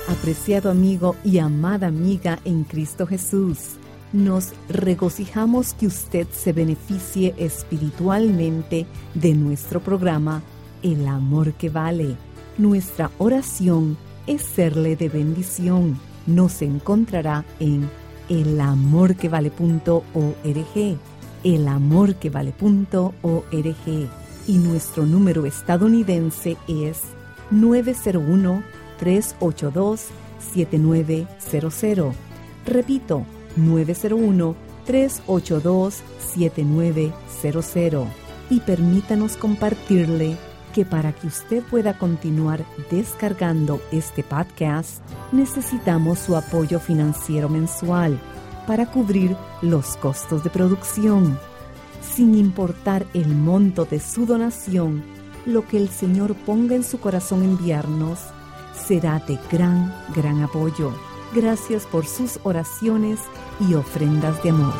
Apreciado amigo y amada amiga en Cristo Jesús, nos regocijamos que usted se beneficie espiritualmente de nuestro programa El Amor que Vale. Nuestra oración es serle de bendición. Nos encontrará en elamorquevale.org, elamorquevale.org, y nuestro número estadounidense es 901-382-7900. Repito, 901-382-7900. Y permítanos compartirle que para que usted pueda continuar descargando este podcast, necesitamos su apoyo financiero mensual para cubrir los costos de producción. Sin importar el monto de su donación, lo que el Señor ponga en su corazón enviarnos será de gran apoyo. Gracias por sus oraciones y ofrendas de amor.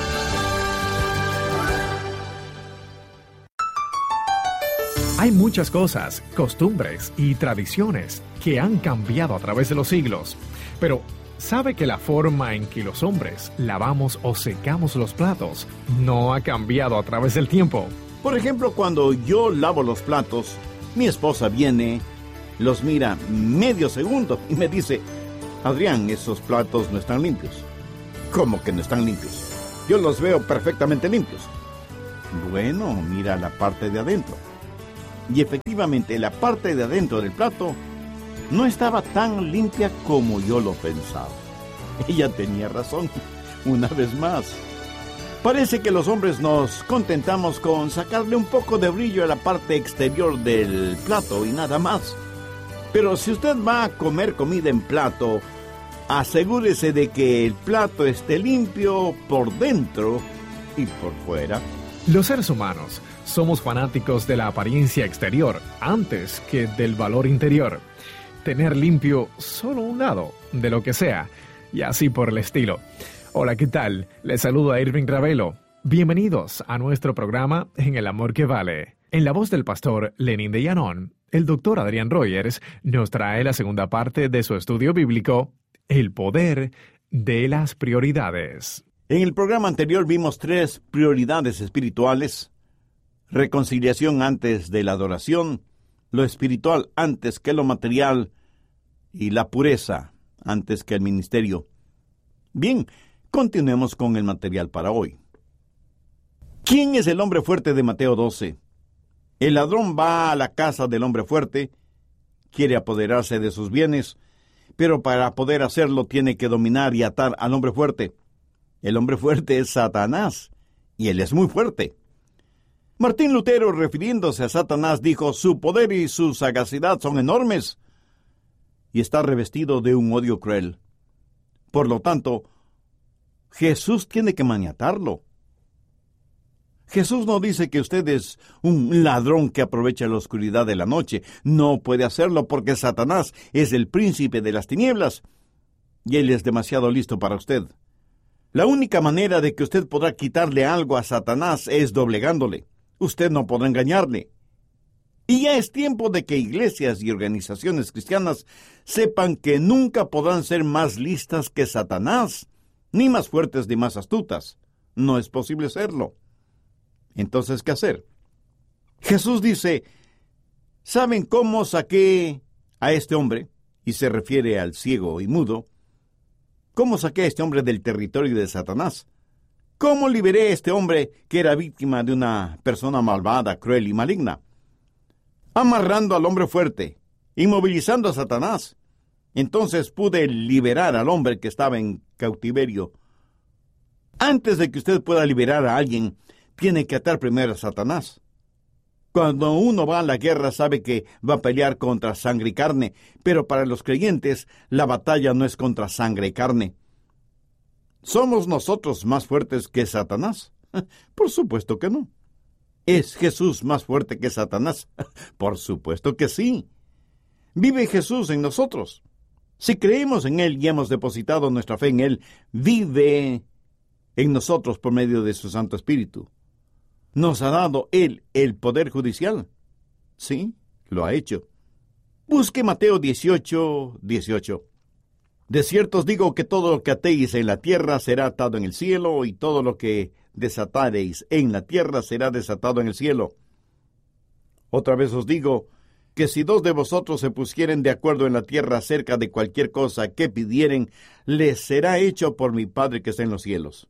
Hay muchas cosas, costumbres y tradiciones que han cambiado a través de los siglos, pero ¿sabe que la forma en que los hombres lavamos o secamos los platos no ha cambiado a través del tiempo? Por ejemplo, cuando yo lavo los platos, mi esposa viene, los mira medio segundo y me dice: Adrián, esos platos no están limpios. ¿Cómo que no están limpios? Yo los veo perfectamente limpios. Bueno, mira la parte de adentro. Y efectivamente, la parte de adentro del plato no estaba tan limpia como yo lo pensaba. Ella tenía razón, una vez más. Parece que los hombres nos contentamos con sacarle un poco de brillo a la parte exterior del plato y nada más. Pero si usted va a comer comida en plato, asegúrese de que el plato esté limpio por dentro y por fuera. Los seres humanos somos fanáticos de la apariencia exterior antes que del valor interior. Tener limpio solo un lado de lo que sea, y así por el estilo. Hola, ¿qué tal? Les saludo a Irving Ravelo. Bienvenidos a nuestro programa En el Amor que Vale. En la voz del pastor Lenín de Llanón, el doctor Adrián Rogers nos trae la segunda parte de su estudio bíblico, El Poder de las Prioridades. En el programa anterior vimos 3 prioridades espirituales: reconciliación antes de la adoración, lo espiritual antes que lo material y la pureza antes que el ministerio. Bien, continuemos con el material para hoy. ¿Quién es el hombre fuerte de Mateo 12? El ladrón va a la casa del hombre fuerte, quiere apoderarse de sus bienes, pero para poder hacerlo tiene que dominar y atar al hombre fuerte. El hombre fuerte es Satanás, y él es muy fuerte. Martín Lutero, refiriéndose a Satanás, dijo: su poder y su sagacidad son enormes, y está revestido de un odio cruel. Por lo tanto, Jesús tiene que maniatarlo. Jesús no dice que usted es un ladrón que aprovecha la oscuridad de la noche. No puede hacerlo porque Satanás es el príncipe de las tinieblas, y él es demasiado listo para usted. La única manera de que usted podrá quitarle algo a Satanás es doblegándole. Usted no podrá engañarle. Y ya es tiempo de que iglesias y organizaciones cristianas sepan que nunca podrán ser más listas que Satanás, ni más fuertes ni más astutas. No es posible serlo. Entonces, ¿qué hacer? Jesús dice: ¿saben cómo saqué a este hombre? Y se refiere al ciego y mudo. ¿Cómo saqué a este hombre del territorio de Satanás? ¿Cómo liberé a este hombre que era víctima de una persona malvada, cruel y maligna? Amarrando al hombre fuerte, inmovilizando a Satanás. Entonces pude liberar al hombre que estaba en cautiverio. Antes de que usted pueda liberar a alguien, tiene que atar primero a Satanás. Cuando uno va a la guerra sabe que va a pelear contra sangre y carne, pero para los creyentes la batalla no es contra sangre y carne. ¿Somos nosotros más fuertes que Satanás? Por supuesto que no. ¿Es Jesús más fuerte que Satanás? Por supuesto que sí. ¿Vive Jesús en nosotros? Si creemos en Él y hemos depositado nuestra fe en Él, vive en nosotros por medio de su Santo Espíritu. ¿Nos ha dado Él el poder judicial? Sí, lo ha hecho. Busque Mateo 18:18. De cierto os digo que todo lo que atéis en la tierra será atado en el cielo, y todo lo que desatareis en la tierra será desatado en el cielo. Otra vez os digo que si dos de vosotros se pusieren de acuerdo en la tierra acerca de cualquier cosa que pidieren, les será hecho por mi Padre que está en los cielos.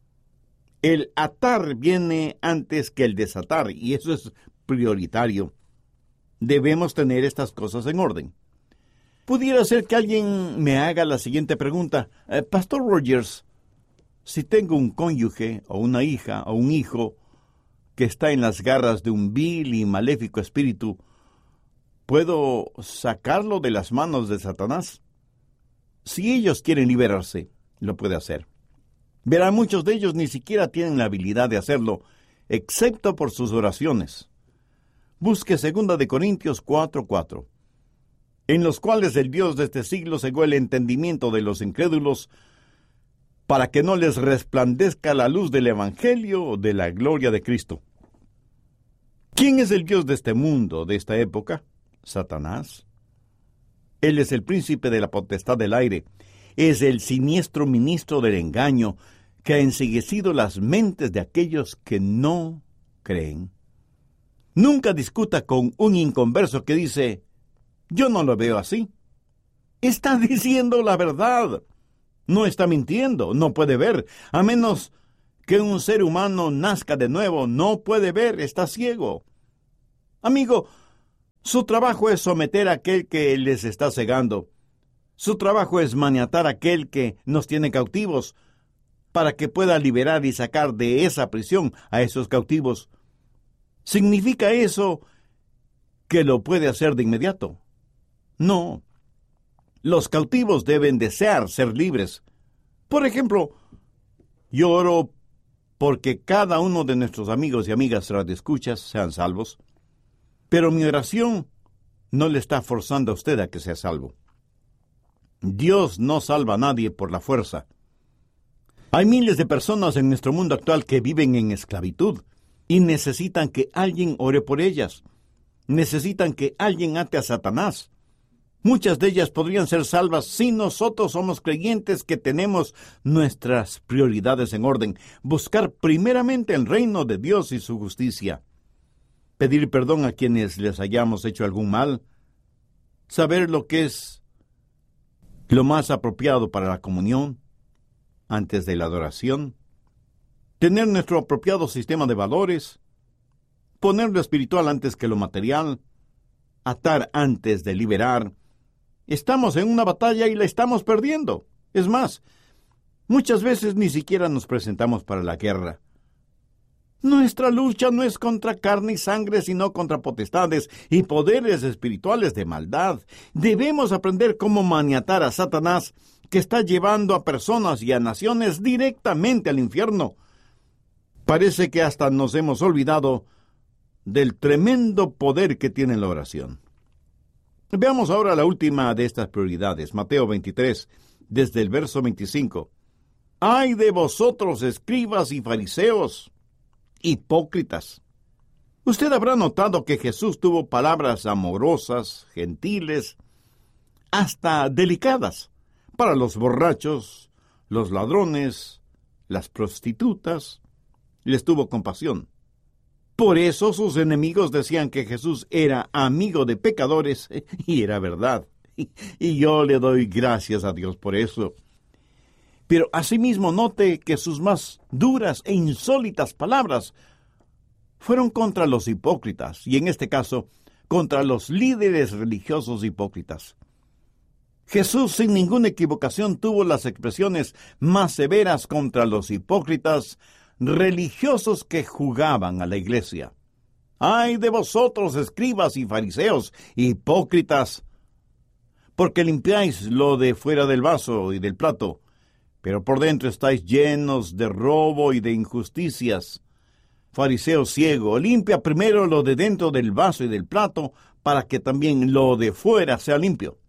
El atar viene antes que el desatar, y eso es prioritario. Debemos tener estas cosas en orden. Pudiera ser que alguien me haga la siguiente pregunta. Pastor Rogers, si tengo un cónyuge, o una hija, o un hijo, que está en las garras de un vil y maléfico espíritu, ¿puedo sacarlo de las manos de Satanás? Si ellos quieren liberarse, lo puede hacer. Verá, muchos de ellos ni siquiera tienen la habilidad de hacerlo, excepto por sus oraciones. Busque 2 de Corintios 4:4, en los cuales el Dios de este siglo cegó el entendimiento de los incrédulos, para que no les resplandezca la luz del Evangelio o de la gloria de Cristo. ¿Quién es el Dios de este mundo, de esta época? Satanás. Él es el príncipe de la potestad del aire, es el siniestro ministro del engaño, que ha enceguecido las mentes de aquellos que no creen. Nunca discuta con un inconverso que dice, yo no lo veo así. Está diciendo la verdad. No está mintiendo, no puede ver. A menos que un ser humano nazca de nuevo, no puede ver, está ciego. Amigo, su trabajo es someter a aquel que les está cegando. Su trabajo es maniatar a aquel que nos tiene cautivos, para que pueda liberar y sacar de esa prisión a esos cautivos. ¿Significa eso que lo puede hacer de inmediato? No. Los cautivos deben desear ser libres. Por ejemplo, yo oro porque cada uno de nuestros amigos y amigas radioescuchas sean salvos, pero mi oración no le está forzando a usted a que sea salvo. Dios no salva a nadie por la fuerza. Hay miles de personas en nuestro mundo actual que viven en esclavitud y necesitan que alguien ore por ellas. Necesitan que alguien ate a Satanás. Muchas de ellas podrían ser salvas si nosotros somos creyentes que tenemos nuestras prioridades en orden. Buscar primeramente el reino de Dios y su justicia. Pedir perdón a quienes les hayamos hecho algún mal. Saber lo que es lo más apropiado para la comunión antes de la adoración. Tener nuestro apropiado sistema de valores. Poner lo espiritual antes que lo material. Atar antes de liberar. Estamos en una batalla y la estamos perdiendo. Es más, muchas veces ni siquiera nos presentamos para la guerra. Nuestra lucha no es contra carne y sangre, sino contra potestades y poderes espirituales de maldad. Debemos aprender cómo maniatar a Satanás, que está llevando a personas y a naciones directamente al infierno. Parece que hasta nos hemos olvidado del tremendo poder que tiene la oración. Veamos ahora la última de estas prioridades, Mateo 23, desde el verso 25. ¡Ay de vosotros, escribas y fariseos, hipócritas! Usted habrá notado que Jesús tuvo palabras amorosas, gentiles, hasta delicadas, para los borrachos, los ladrones, las prostitutas. Les tuvo compasión. Por eso sus enemigos decían que Jesús era amigo de pecadores, y era verdad. Y yo le doy gracias a Dios por eso. Pero asimismo note que sus más duras e insólitas palabras fueron contra los hipócritas, y en este caso, contra los líderes religiosos hipócritas. Jesús, sin ninguna equivocación, tuvo las expresiones más severas contra los hipócritas religiosos que jugaban a la iglesia. ¡Ay de vosotros, escribas y fariseos, hipócritas! Porque limpiáis lo de fuera del vaso y del plato, pero por dentro estáis llenos de robo y de injusticias. Fariseo ciego, limpia primero lo de dentro del vaso y del plato, para que también lo de fuera sea limpio.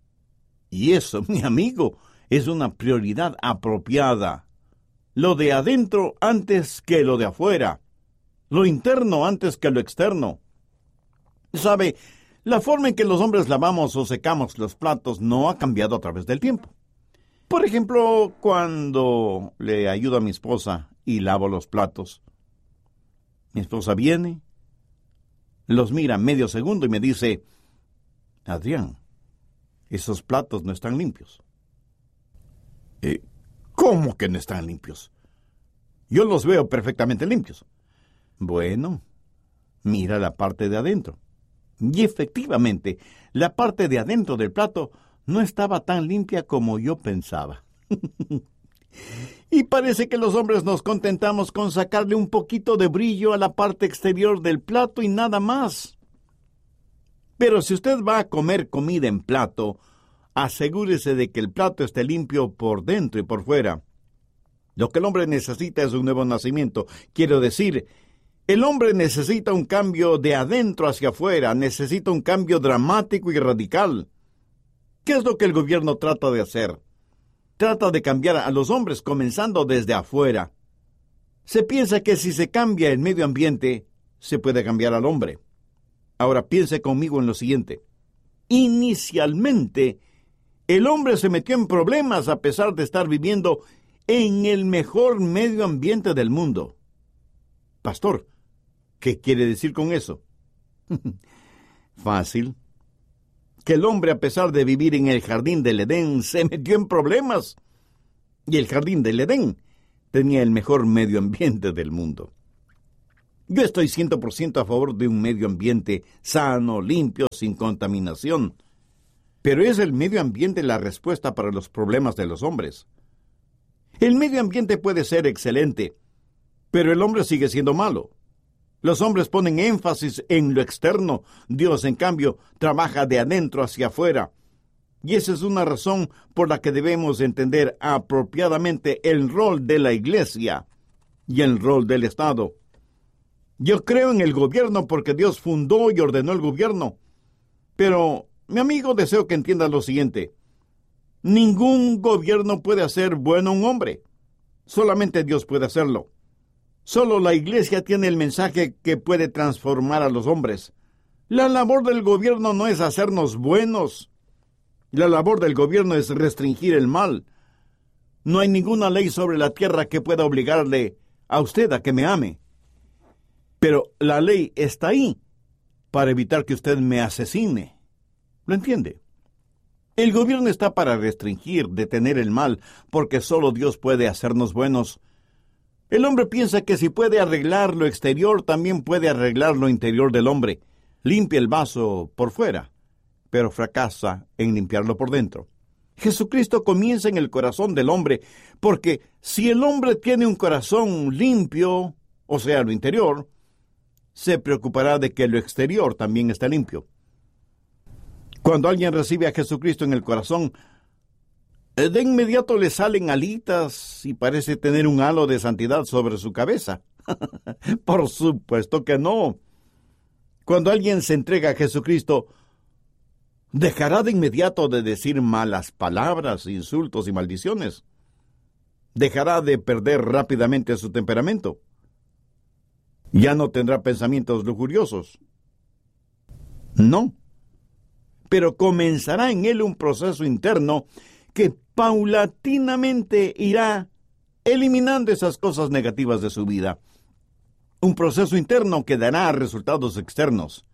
Y eso, mi amigo, es una prioridad apropiada. Lo de adentro antes que lo de afuera. Lo interno antes que lo externo. ¿Sabe? La forma en que los hombres lavamos o secamos los platos no ha cambiado a través del tiempo. Por ejemplo, cuando le ayudo a mi esposa y lavo los platos, mi esposa viene, los mira medio segundo y me dice: Adrián, esos platos no están limpios. ¿Cómo que no están limpios? Yo los veo perfectamente limpios. Bueno, mira la parte de adentro. Y efectivamente, la parte de adentro del plato no estaba tan limpia como yo pensaba. Y parece que los hombres nos contentamos con sacarle un poquito de brillo a la parte exterior del plato y nada más. Pero si usted va a comer comida en plato, asegúrese de que el plato esté limpio por dentro y por fuera. Lo que el hombre necesita es un nuevo nacimiento. Quiero decir, el hombre necesita un cambio de adentro hacia afuera, necesita un cambio dramático y radical. ¿Qué es lo que el gobierno trata de hacer? Trata de cambiar a los hombres comenzando desde afuera. Se piensa que si se cambia el medio ambiente, se puede cambiar al hombre. Ahora piense conmigo en lo siguiente. Inicialmente, el hombre se metió en problemas a pesar de estar viviendo en el mejor medio ambiente del mundo. Pastor, ¿qué quiere decir con eso? Fácil. Que el hombre, a pesar de vivir en el jardín del Edén, se metió en problemas. Y el jardín del Edén tenía el mejor medio ambiente del mundo. Yo estoy 100% a favor de un medio ambiente sano, limpio, sin contaminación. Pero ¿es el medio ambiente la respuesta para los problemas de los hombres? El medio ambiente puede ser excelente, pero el hombre sigue siendo malo. Los hombres ponen énfasis en lo externo. Dios, en cambio, trabaja de adentro hacia afuera. Y esa es una razón por la que debemos entender apropiadamente el rol de la Iglesia y el rol del Estado. Yo creo en el gobierno porque Dios fundó y ordenó el gobierno. Pero, mi amigo, deseo que entienda lo siguiente. Ningún gobierno puede hacer bueno a un hombre. Solamente Dios puede hacerlo. Solo la Iglesia tiene el mensaje que puede transformar a los hombres. La labor del gobierno no es hacernos buenos. La labor del gobierno es restringir el mal. No hay ninguna ley sobre la tierra que pueda obligarle a usted a que me ame. Pero la ley está ahí para evitar que usted me asesine. ¿Lo entiende? El gobierno está para restringir, detener el mal, porque solo Dios puede hacernos buenos. El hombre piensa que si puede arreglar lo exterior, también puede arreglar lo interior del hombre. Limpia el vaso por fuera, pero fracasa en limpiarlo por dentro. Jesucristo comienza en el corazón del hombre, porque si el hombre tiene un corazón limpio, o sea, lo interior, se preocupará de que lo exterior también esté limpio. Cuando alguien recibe a Jesucristo en el corazón, de inmediato le salen alitas y parece tener un halo de santidad sobre su cabeza. Por supuesto que no. Cuando alguien se entrega a Jesucristo, dejará de inmediato de decir malas palabras, insultos y maldiciones. Dejará de perder rápidamente su temperamento. Ya no tendrá pensamientos lujuriosos. No. Pero comenzará en él un proceso interno que paulatinamente irá eliminando esas cosas negativas de su vida. Un proceso interno que dará resultados externos.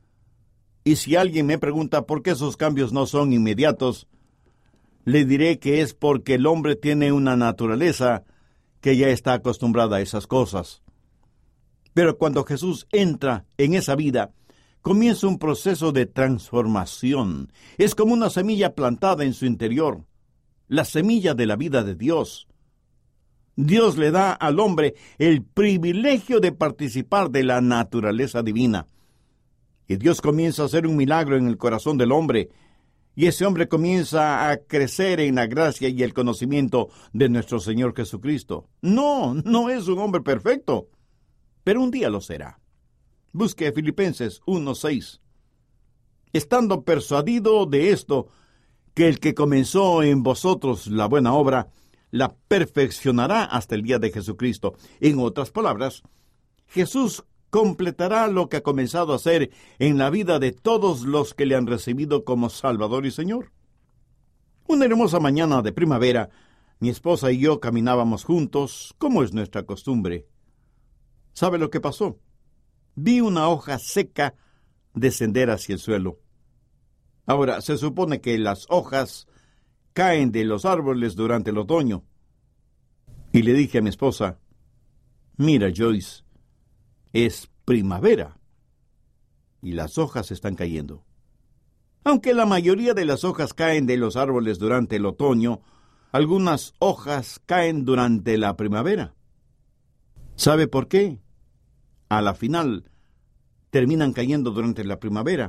Y si alguien me pregunta por qué esos cambios no son inmediatos, le diré que es porque el hombre tiene una naturaleza que ya está acostumbrada a esas cosas. Pero cuando Jesús entra en esa vida, comienza un proceso de transformación. Es como una semilla plantada en su interior. La semilla de la vida de Dios. Dios le da al hombre el privilegio de participar de la naturaleza divina. Y Dios comienza a hacer un milagro en el corazón del hombre, y ese hombre comienza a crecer en la gracia y el conocimiento de nuestro Señor Jesucristo. No es un hombre perfecto, pero un día lo será. Busque Filipenses 1:6. Estando persuadido de esto, que el que comenzó en vosotros la buena obra, la perfeccionará hasta el día de Jesucristo. En otras palabras, Jesús completará lo que ha comenzado a hacer en la vida de todos los que le han recibido como Salvador y Señor. Una hermosa mañana de primavera, mi esposa y yo caminábamos juntos, como es nuestra costumbre. ¿Sabe lo que pasó? Vi una hoja seca descender hacia el suelo. Ahora, se supone que las hojas caen de los árboles durante el otoño. Y le dije a mi esposa, mira, Joyce, es primavera y las hojas están cayendo. Aunque la mayoría de las hojas caen de los árboles durante el otoño, algunas hojas caen durante la primavera. ¿Sabe por qué? A la final, terminan cayendo durante la primavera.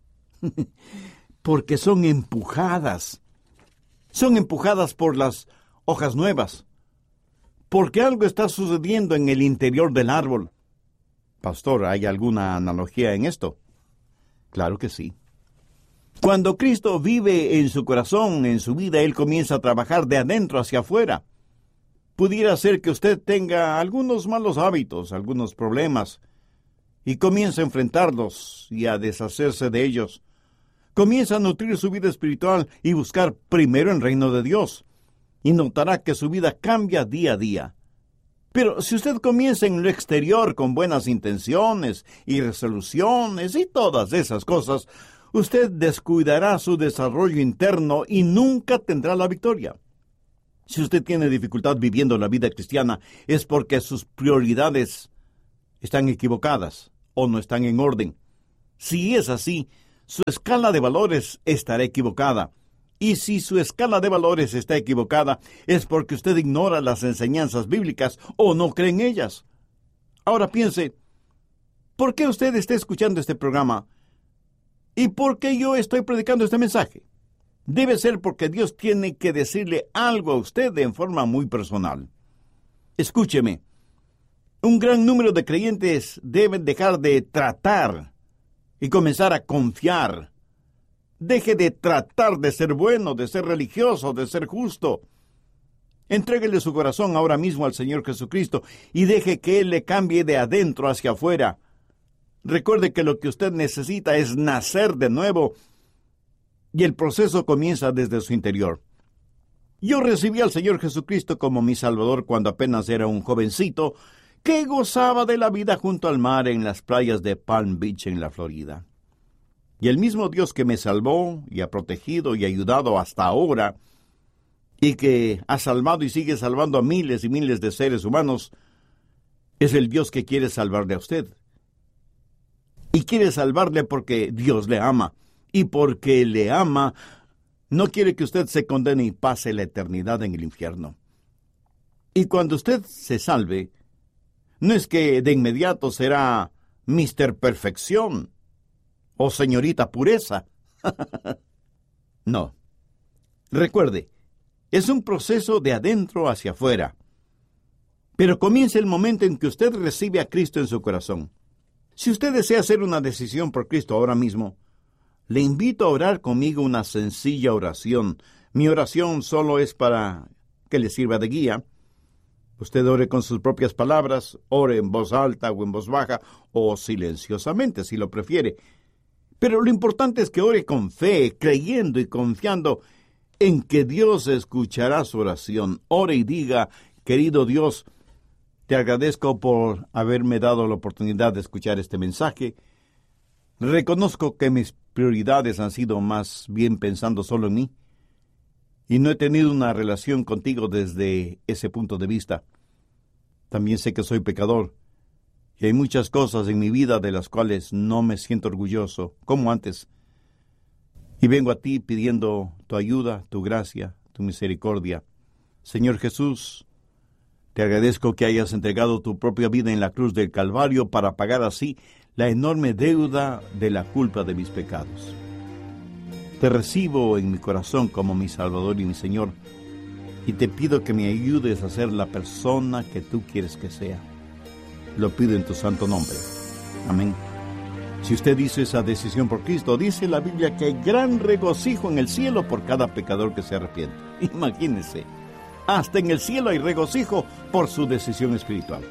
Porque son empujadas. Son empujadas por las hojas nuevas. Porque algo está sucediendo en el interior del árbol. Pastor, ¿hay alguna analogía en esto? Claro que sí. Cuando Cristo vive en su corazón, en su vida, Él comienza a trabajar de adentro hacia afuera. Pudiera ser que usted tenga algunos malos hábitos, algunos problemas, y comienza a enfrentarlos y a deshacerse de ellos. Comienza a nutrir su vida espiritual y buscar primero el reino de Dios, y notará que su vida cambia día a día. Pero si usted comienza en lo exterior con buenas intenciones y resoluciones y todas esas cosas, usted descuidará su desarrollo interno y nunca tendrá la victoria. Si usted tiene dificultad viviendo la vida cristiana, es porque sus prioridades están equivocadas o no están en orden. Si es así, su escala de valores estará equivocada. Y si su escala de valores está equivocada, es porque usted ignora las enseñanzas bíblicas o no cree en ellas. Ahora piense, ¿por qué usted está escuchando este programa? ¿Y por qué yo estoy predicando este mensaje? Debe ser porque Dios tiene que decirle algo a usted en forma muy personal. Escúcheme, un gran número de creyentes deben dejar de tratar y comenzar a confiar. Deje de tratar de ser bueno, de ser religioso, de ser justo. Entréguele su corazón ahora mismo al Señor Jesucristo y deje que Él le cambie de adentro hacia afuera. Recuerde que lo que usted necesita es nacer de nuevo y el proceso comienza desde su interior. Yo recibí al Señor Jesucristo como mi Salvador cuando apenas era un jovencito que gozaba de la vida junto al mar en las playas de Palm Beach en la Florida. Y el mismo Dios que me salvó y ha protegido y ayudado hasta ahora, y que ha salvado y sigue salvando a miles y miles de seres humanos, es el Dios que quiere salvarle a usted. Y quiere salvarle porque Dios le ama. Y porque le ama, no quiere que usted se condene y pase la eternidad en el infierno. Y cuando usted se salve, no es que de inmediato será Mr. Perfección o señorita Pureza. No. Recuerde, es un proceso de adentro hacia afuera. Pero comienza el momento en que usted recibe a Cristo en su corazón. Si usted desea hacer una decisión por Cristo ahora mismo, le invito a orar conmigo una sencilla oración. Mi oración solo es para que le sirva de guía. Usted ore con sus propias palabras, ore en voz alta o en voz baja, o silenciosamente, si lo prefiere. Pero lo importante es que ore con fe, creyendo y confiando en que Dios escuchará su oración. Ore y diga, querido Dios, te agradezco por haberme dado la oportunidad de escuchar este mensaje. Reconozco que mis prioridades han sido más bien pensando solo en mí, y no he tenido una relación contigo desde ese punto de vista. También sé que soy pecador, y hay muchas cosas en mi vida de las cuales no me siento orgulloso, como antes. Y vengo a ti pidiendo tu ayuda, tu gracia, tu misericordia. Señor Jesús, te agradezco que hayas entregado tu propia vida en la cruz del Calvario para pagar así la enorme deuda de la culpa de mis pecados. Te recibo en mi corazón como mi Salvador y mi Señor, y te pido que me ayudes a ser la persona que tú quieres que sea. Lo pido en tu santo nombre. Amén. Si usted hizo esa decisión por Cristo, dice la Biblia que hay gran regocijo en el cielo por cada pecador que se arrepiente. Imagínese, hasta en el cielo hay regocijo por su decisión espiritual.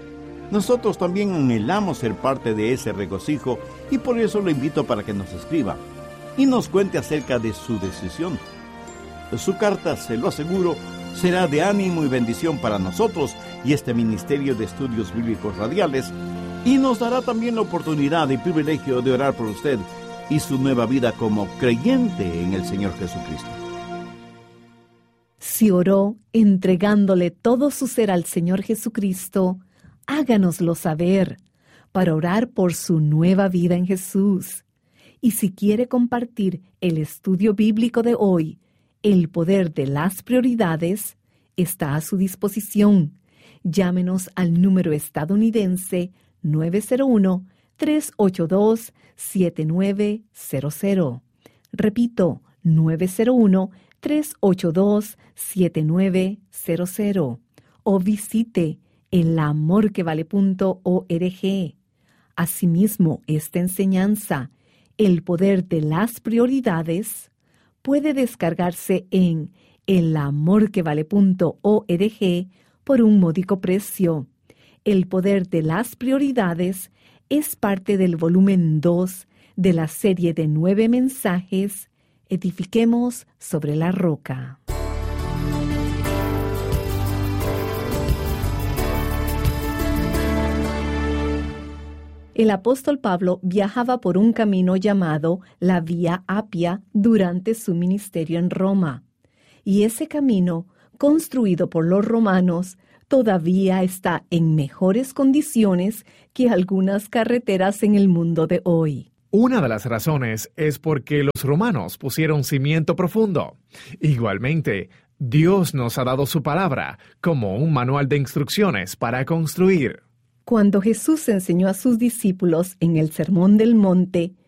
Nosotros también anhelamos ser parte de ese regocijo y por eso lo invito para que nos escriba y nos cuente acerca de su decisión. Su carta, se lo aseguro, será de ánimo y bendición para nosotros y este Ministerio de Estudios Bíblicos Radiales, y nos dará también la oportunidad y privilegio de orar por usted y su nueva vida como creyente en el Señor Jesucristo. Si oró entregándole todo su ser al Señor Jesucristo, háganoslo saber para orar por su nueva vida en Jesús. Y si quiere compartir el estudio bíblico de hoy, el poder de las prioridades, está a su disposición. Llámenos al número estadounidense 901-382-7900. Repito, 901-382-7900. O visite elamorquevale.org. Asimismo, esta enseñanza, el poder de las prioridades, puede descargarse en elamorquevale.org por un módico precio. El poder de las prioridades es parte del volumen 2 de la serie de 9 mensajes, Edifiquemos sobre la roca. El apóstol Pablo viajaba por un camino llamado la Vía Apia durante su ministerio en Roma. Y ese camino, construido por los romanos, todavía está en mejores condiciones que algunas carreteras en el mundo de hoy. Una de las razones es porque los romanos pusieron cimiento profundo. Igualmente, Dios nos ha dado su palabra como un manual de instrucciones para construir. Cuando Jesús enseñó a sus discípulos en el Sermón del Monte,